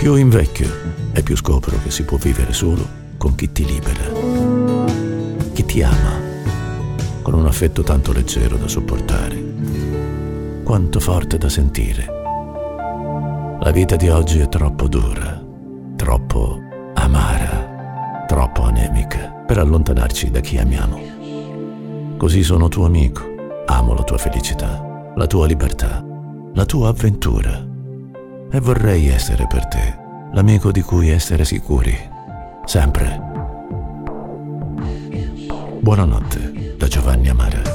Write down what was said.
Più invecchio e più scopro che si può vivere solo con chi ti libera, chi ti ama, con un affetto tanto leggero da sopportare, quanto forte da sentire. La vita di oggi è troppo dura, troppo amara, troppo anemica per allontanarci da chi amiamo. Così sono tuo amico, amo la tua felicità, la tua libertà, la tua avventura. E vorrei essere per te l'amico di cui essere sicuri, sempre. Buonanotte da Giovanni Amara.